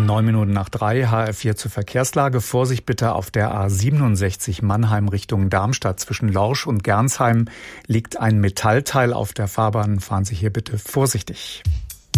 9 Minuten nach 3, HR4 zur Verkehrslage. Vorsicht bitte auf der A67 Mannheim Richtung Darmstadt. Zwischen Lorsch und Gernsheim liegt ein Metallteil auf der Fahrbahn. Fahren Sie hier bitte vorsichtig.